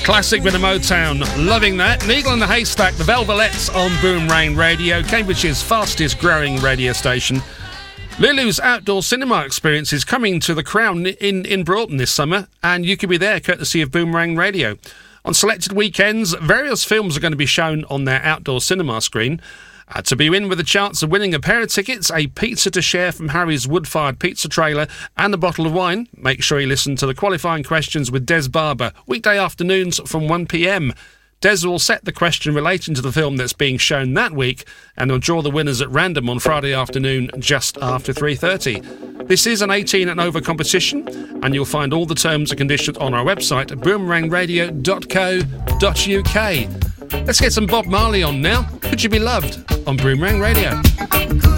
Classic bit of Motown, loving that. Needle in the Haystack, the Velvelettes on Boom Radio, Cambridge's fastest growing radio station. Lulu's outdoor cinema experience is coming to the Crown in Broughton this summer, and you can be there courtesy of Boomerang Radio. On selected weekends, various films are going to be shown on their outdoor cinema screen. To be in with a chance of winning a pair of tickets, a pizza to share from Harry's wood-fired pizza trailer, and a bottle of wine, make sure you listen to the qualifying questions with Des Barber, weekday afternoons from 1 p.m. Des will set the question relating to the film that's being shown that week, and he'll draw the winners at random on Friday afternoon just after 3:30. This is an 18 and over competition, and you'll find all the terms and conditions on our website at boomerangradio.co.uk. Let's get some Bob Marley on now. Could You Be Loved on Boomerang Radio.